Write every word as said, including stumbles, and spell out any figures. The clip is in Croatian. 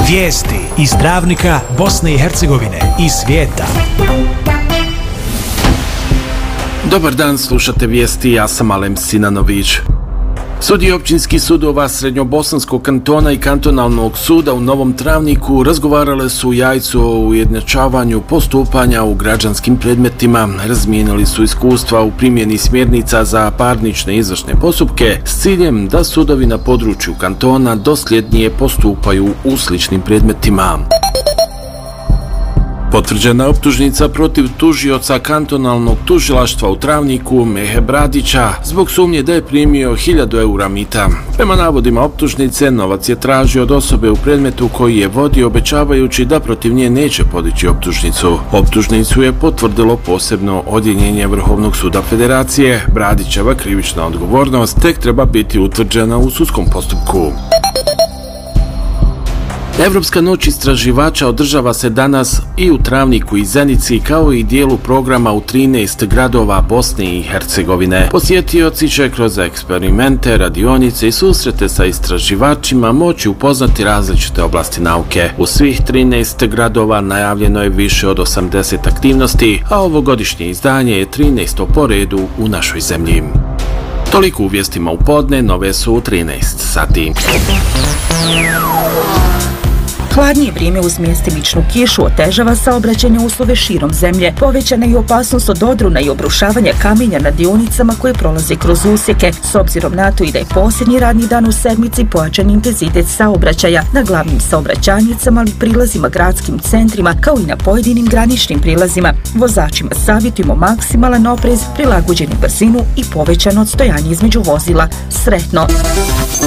Vijesti iz Travnika, Bosne i Hercegovine i svijeta. Dobar dan, slušate vijesti, ja sam Alem Sinanović. Sudije općinskih sudova Srednjobosanskog kantona i kantonalnog suda u Novom Travniku razgovarale su u Jajcu o ujednačavanju postupanja u građanskim predmetima, razmijenili su iskustva u primjeni smjernica za parnične izvršne postupke s ciljem da sudovi na području kantona dosljednije postupaju u sličnim predmetima. Potvrđena optužnica protiv tužioca kantonalnog tužilaštva u Travniku Mehe Bradića zbog sumnje da je primio hiljadu eura mita. Prema navodima optužnice, novac je tražio od osobe u predmetu koji je vodio, obećavajući da protiv nje neće podići optužnicu. Optužnicu je potvrdilo posebno odjeljenje Vrhovnog suda Federacije. Bradićeva krivična odgovornost tek treba biti utvrđena u sudskom postupku. Evropska noć istraživača održava se danas i u Travniku i Zenici, kao i dijelu programa u trinaest gradova Bosne i Hercegovine. Posjetioci će kroz eksperimente, radionice i susrete sa istraživačima moći upoznati različite oblasti nauke. U svih trinaest gradova najavljeno je više od osamdeset aktivnosti, a ovogodišnje izdanje je trinaesto po redu u našoj zemlji. Toliko u vijestima u podne, nove su u trinaest sati. Hladnije vrijeme uz mjestimičnu kišu otežava saobraćajne uslove širom zemlje. Povećana je i opasnost od odruna i obrušavanja kamenja na dionicama koje prolaze kroz usjeke. S obzirom na to i da je posljednji radni dan u sedmici, pojačan intenzitet saobraćaja na glavnim saobraćajnicama, ali i prilazima gradskim centrima, kao i na pojedinim graničnim prilazima. Vozačima savjetujemo maksimalan oprez, prilagođenu brzinu i povećano odstojanje između vozila. Sretno!